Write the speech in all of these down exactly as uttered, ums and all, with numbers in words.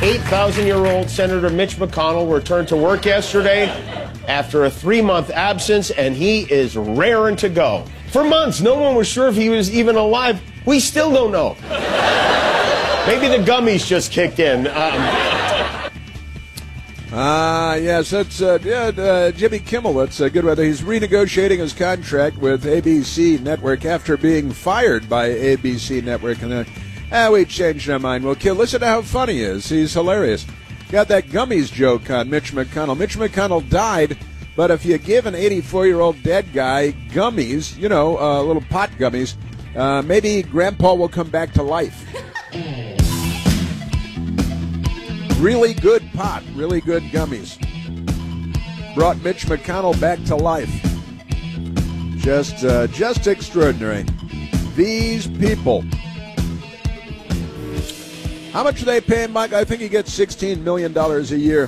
eight thousand year old Senator Mitch McConnell returned to work yesterday after a three-month absence, and he is raring to go. For months, no one was sure if he was even alive. We still don't know. Maybe the gummies just kicked in. Um, Ah, uh, yes, that's uh, yeah, uh, Jimmy Kimmel. That's uh, good weather. He's renegotiating his contract with A B C Network after being fired by A B C Network. And then, ah, we changed our mind. Well, kid, listen to how funny he is. He's hilarious. Got that gummies joke on Mitch McConnell. Mitch McConnell died, but if you give an eighty-four-year-old dead guy gummies, you know, uh, little pot gummies, uh, maybe Grandpa will come back to life. Really good pot, really good gummies. Brought Mitch McConnell back to life. Just, uh, just extraordinary. These people. How much do they pay him, Mike? I think he gets sixteen million dollars a year.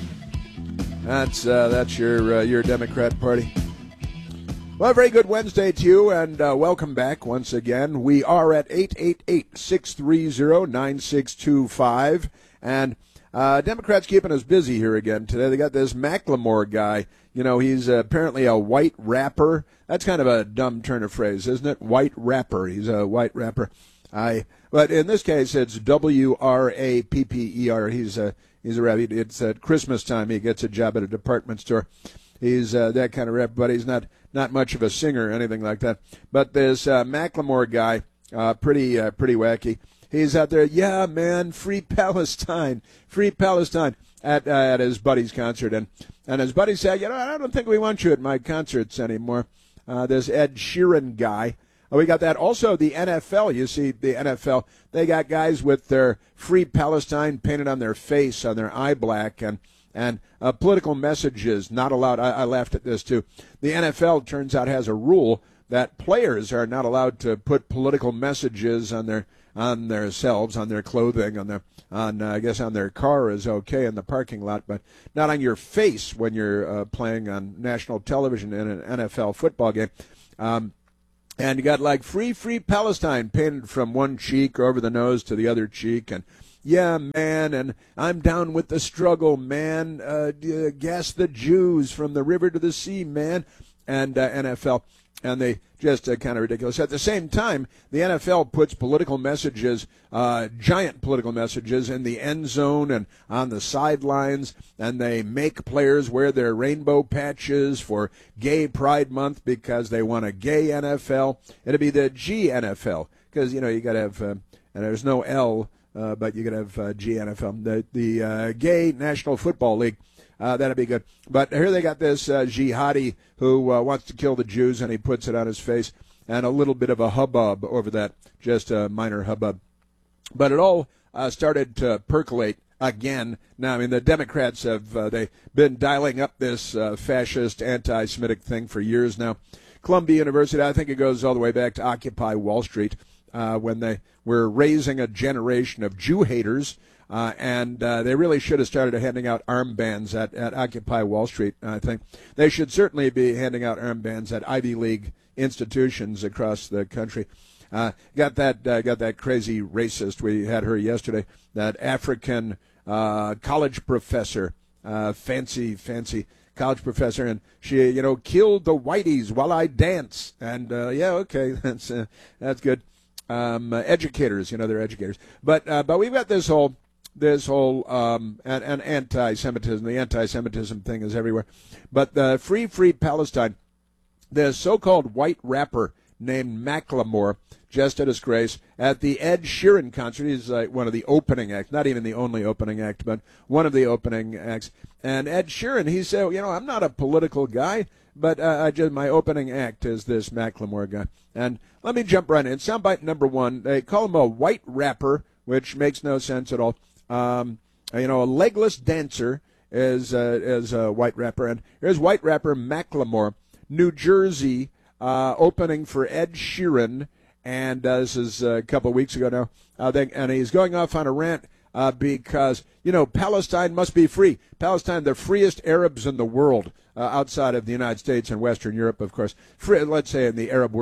That's uh, that's your uh, your Democrat Party. Well, a very good Wednesday to you, and uh, welcome back once again. We are at eight eight eight, six three zero, nine six two five, and Uh, Democrats keeping us busy here again today. They got this Macklemore guy. You know, he's uh, apparently a white rapper. That's kind of a dumb turn of phrase, isn't it? White rapper. He's a white rapper. I. But in this case, it's W R A P P E R. He's a he's a rapper. It's at Christmas time. He gets a job at a department store. He's uh, that kind of rapper, but he's not not much of a singer or anything like that. But this uh, Macklemore guy, uh, pretty uh, pretty wacky. He's out there, yeah, man, free Palestine, free Palestine, at uh, at his buddy's concert. And, and his buddy said, you know, I don't think we want you at my concerts anymore. Uh, this Ed Sheeran guy. Oh, we got that. Also, the N F L, you see, the N F L, they got guys with their free Palestine painted on their face, on their eye black, and, and uh, political messages not allowed. I, I laughed at this, too. The N F L, turns out, has a rule that players are not allowed to put political messages on their on themselves, on their clothing, on their, on uh, I guess on their car is okay in the parking lot, but not on your face when you're uh, playing on national television in an N F L football game. Um, and you got like free, free Palestine painted from one cheek over the nose to the other cheek, and yeah, man, and I'm down with the struggle, man. Uh, gas the Jews from the river to the sea, man. And uh, N F L. And they just uh, kind of ridiculous. At the same time, the N F L puts political messages, uh, giant political messages, in the end zone and on the sidelines, and they make players wear their rainbow patches for Gay Pride Month because they want a gay N F L. It'll be the G N F L because, you know, you got to have, uh, and there's no L, uh, but you got to have uh, G N F L, the, the uh, Gay National Football League. Uh, that'd be good. But here they got this uh, jihadi who uh, wants to kill the Jews, and he puts it on his face, and a little bit of a hubbub over that, just a minor hubbub. But it all uh, started to percolate again. Now, I mean, the Democrats have uh, they been dialing up this uh, fascist, anti-Semitic thing for years now. Columbia University, I think it goes all the way back to Occupy Wall Street, uh, when they were raising a generation of Jew haters. Uh, and uh, they really should have started handing out armbands at, at Occupy Wall Street, I think. They should certainly be handing out armbands at Ivy League institutions across the country. Uh, got that uh, got that crazy racist, we had her yesterday, that African uh, college professor, uh, fancy, fancy college professor, and she, you know, killed the whiteys while I dance. And, uh, yeah, okay, that's uh, that's good. Um, uh, educators, you know, they're educators. But, uh, but we've got this whole... This whole um, and, and anti-Semitism, the anti-Semitism thing is everywhere. But the Free Free Palestine, the so-called white rapper named Macklemore, just a disgrace, at the Ed Sheeran concert. He's like one of the opening acts, not even the only opening act, but one of the opening acts. And Ed Sheeran, he said, you know, I'm not a political guy, but uh, I just my opening act is this Macklemore guy. And let me jump right in. Soundbite number one, they call him a white rapper, which makes no sense at all. Um, you know, a legless dancer is uh, is a white rapper, and here's white rapper Macklemore, New Jersey, uh, opening for Ed Sheeran, and uh, this is a couple of weeks ago now. Uh, they, and he's going off on a rant uh, because you know Palestine must be free. Palestine, the freest Arabs in the world, uh, outside of the United States and Western Europe, of course. Free, let's say in the Arab world.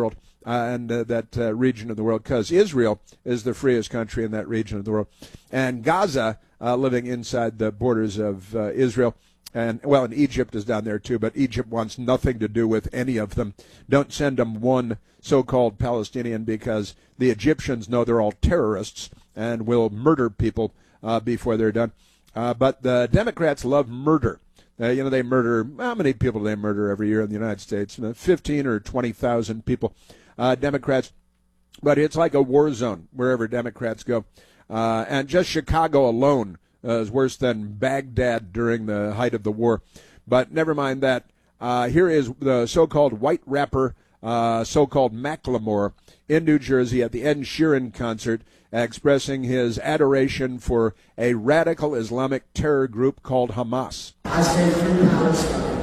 uh, and uh, that uh, region of the world, because Israel is the freest country in that region of the world. And Gaza, uh, living inside the borders of uh, Israel, and, well, and Egypt is down there too, but Egypt wants nothing to do with any of them. Don't send them one so-called Palestinian, because the Egyptians know they're all terrorists and will murder people uh, before they're done. Uh, but the Democrats love murder. Uh, you know, they murder, how many people do they murder every year in the United States? fifteen or twenty thousand people, uh, Democrats. But it's like a war zone wherever Democrats go. Uh, and just Chicago alone uh, is worse than Baghdad during the height of the war. But never mind that. Uh, here is the so-called white rapper, uh, so-called Macklemore, in New Jersey at the Ed Sheeran concert, expressing his adoration for a radical Islamic terror group called Hamas. I say free Palestine.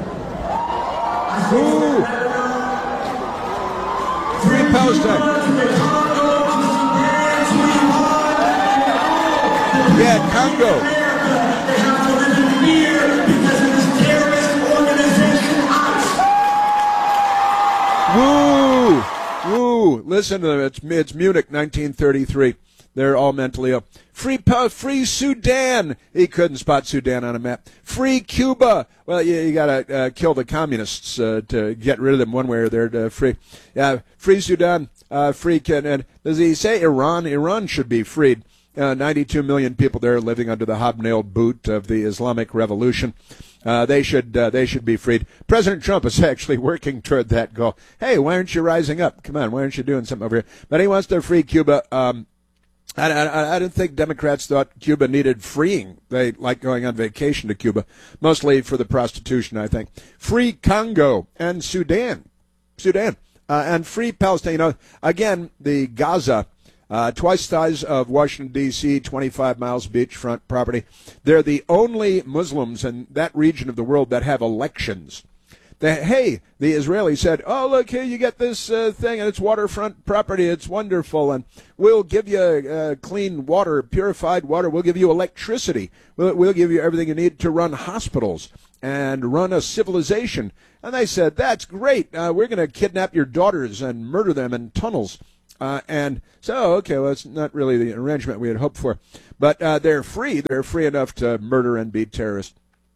Ooh. Free Palestine. Yeah, Congo. Woo! Woo! Listen to them. It's, it's Munich, nineteen thirty-three. They're all mentally ill. Free, free Sudan. He couldn't spot Sudan on a map. Free Cuba. Well, you, you got to uh, kill the communists uh, to get rid of them one way or the other. Free, uh, free Sudan. Uh, free. And does he say Iran? Iran should be freed. Uh, ninety-two million people there living under the hobnailed boot of the Islamic Revolution. Uh, they should uh, they should be freed. President Trump is actually working toward that goal. Hey, why aren't you rising up? Come on, why aren't you doing something over here? But he wants to free Cuba. Um, I, I, I didn't think Democrats thought Cuba needed freeing. They like going on vacation to Cuba, mostly for the prostitution, I think. Free Congo and Sudan. Sudan. Uh, and free Palestine. You know, again, the Gaza, uh, twice the size of Washington, D C, twenty-five miles beachfront property. They're the only Muslims in that region of the world that have elections. The, hey, the Israelis said, oh, look, here you get this uh, thing, and it's waterfront property. It's wonderful, and we'll give you uh, clean water, purified water. We'll give you electricity. We'll, we'll give you everything you need to run hospitals and run a civilization. And they said, that's great. Uh, we're going to kidnap your daughters and murder them in tunnels. Uh, and so, okay, well, it's not really the arrangement we had hoped for. But uh, they're free. They're free enough to murder and be terrorists.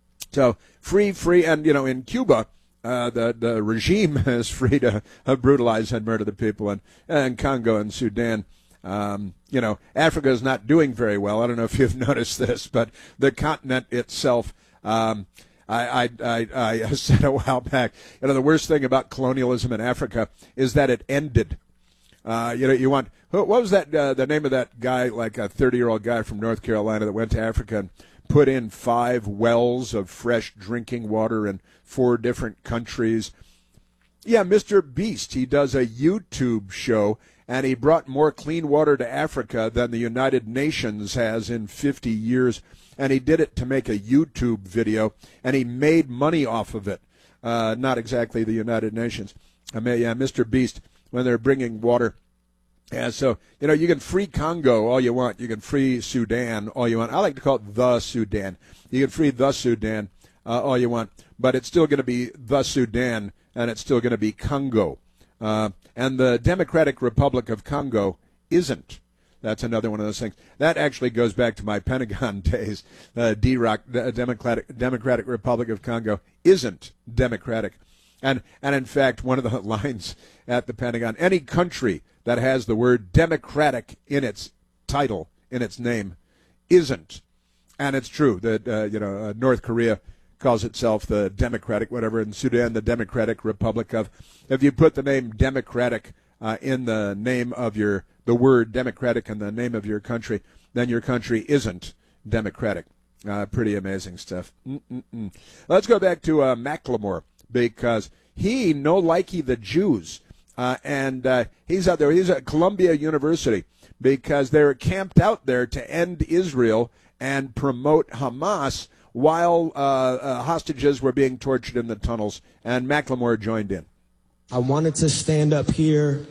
So free, free, and, you know, in Cuba, Uh, the, the regime is free to uh, brutalize and murder the people in, in Congo and Sudan. Um, you know, Africa is not doing very well. I don't know if you've noticed this, but the continent itself, um, I, I, I, I said a while back, you know, the worst thing about colonialism in Africa is that it ended. Uh, you know, you want, what was that, uh, the name of that guy, like a thirty-year-old guy from North Carolina that went to Africa and put in five wells of fresh drinking water in four different countries. Yeah, Mister Beast, he does a YouTube show, and he brought more clean water to Africa than the United Nations has in fifty years, and he did it to make a YouTube video, and he made money off of it. Uh, not exactly the United Nations. I mean, yeah, Mister Beast, when they're bringing water. Yeah, so, you know, you can free Congo all you want. You can free Sudan all you want. I like to call it the Sudan. You can free the Sudan uh, all you want, but it's still going to be the Sudan, and it's still going to be Congo. Uh, and the Democratic Republic of Congo isn't. That's another one of those things. That actually goes back to my Pentagon days. Uh, D-Rock, the Democratic, Democratic Republic of Congo isn't democratic. And, and in fact, one of the lines at the Pentagon, any country that has the word democratic in its title, in its name, isn't. And it's true that, uh, you know, uh, North Korea calls itself the Democratic, whatever, and Sudan, the Democratic Republic of. If you put the name democratic uh, in the name of your, the word democratic in the name of your country, then your country isn't democratic. Uh, pretty amazing stuff. Mm-mm-mm. Let's go back to uh, Macklemore, because he no likey the Jews. Uh, and uh, he's out there. He's at Columbia University because they're camped out there to end Israel and promote Hamas while uh, uh, hostages were being tortured in the tunnels. And Macklemore joined in. I wanted to stand up here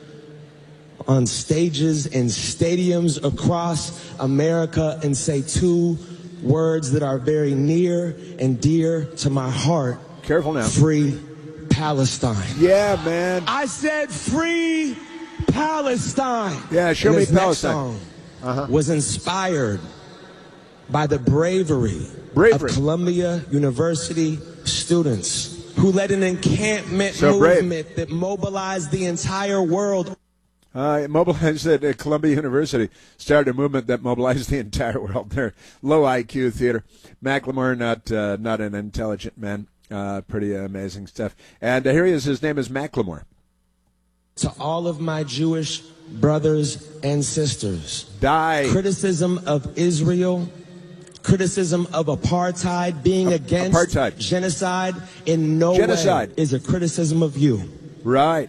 on stages and stadiums across America and say two words that are very near and dear to my heart. Careful now. Free Palestine. Yeah, man. I said free Palestine. Yeah, show And me this next Palestine. song Uh-huh. was inspired by the bravery, Bravery. of Columbia University students who led an encampment So brave. movement that mobilized the entire world. Uh, it mobilized at uh, Columbia University, started a movement that mobilized the entire world. They're low I Q theater. Macklemore, not uh, not an intelligent man. Uh, pretty amazing stuff. And uh, here he is. His name is Macklemore. To all of my Jewish brothers and sisters, Die. criticism of Israel, criticism of apartheid, being A- against apartheid. genocide in no Genocide. way is a criticism of you. Right.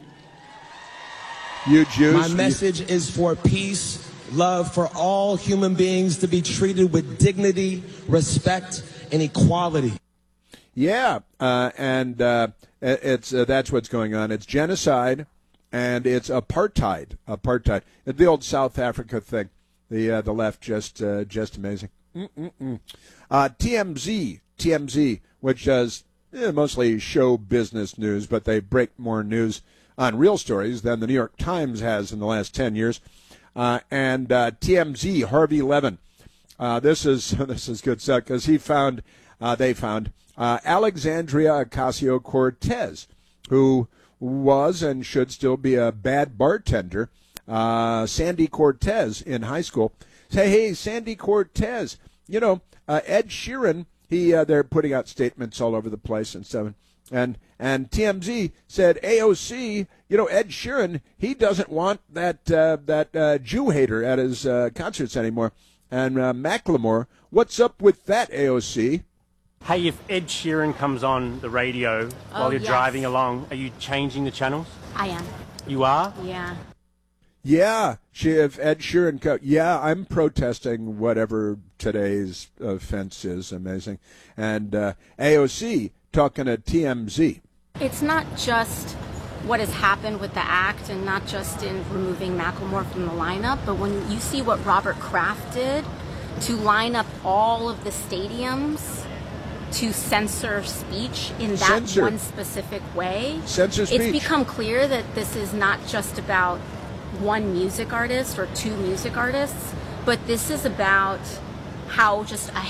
You Jews. My you- message is for peace, love for all human beings to be treated with dignity, respect, and equality. Yeah, uh, and uh, it's uh, that's what's going on. It's genocide, and it's apartheid. Apartheid. The old South Africa thing. The uh, the left just uh, just amazing. Mm-mm-mm. Uh, T M Z, T M Z, which does eh, mostly show business news, but they break more news on real stories than the New York Times has in the last ten years. Uh, and uh, T M Z, Harvey Levin. Uh, this is this is good stuff because he found uh, they found uh, Alexandria Ocasio-Cortez, who was and should still be a bad bartender. Uh, Sandy Cortez in high school. Say, hey, Sandy Cortez, you know, uh, Ed Sheeran, he uh, they're putting out statements all over the place and stuff. And and T M Z said A O C, you know, Ed Sheeran, he doesn't want that uh, that uh, Jew hater at his uh, concerts anymore. And uh, Macklemore, what's up with that, A O C? Hey, if Ed Sheeran comes on the radio Oh, while you're yes. driving along, are you changing the channels? I am. You are? Yeah. Yeah, she, if Ed Sheeran, co- yeah, I'm protesting whatever today's offense is. Amazing. And uh, A O C talking to T M Z. It's not just what has happened with the act and not just in removing Macklemore from the lineup, but when you see what Robert Kraft did to line up all of the stadiums to censor speech in that Censor. one specific way, Censor speech. it's become clear that this is not just about one music artist or two music artists, but this is about how just a